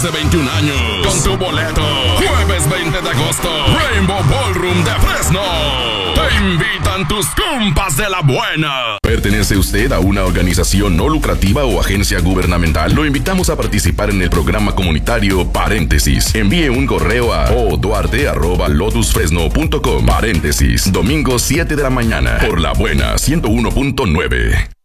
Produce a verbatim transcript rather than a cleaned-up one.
de veintiún años. Con tu boleto. Jueves veinte de agosto. Rainbow Ballroom de Fresno. Te invitan tus compas de la buena. ¿Pertenece usted a una organización no lucrativa o agencia gubernamental? Lo invitamos a participar en el programa comunitario Paréntesis. Envíe un correo a oduarte arroba lotusfresno punto com. Paréntesis. Domingo siete de la mañana. Por la buena ciento uno punto nueve.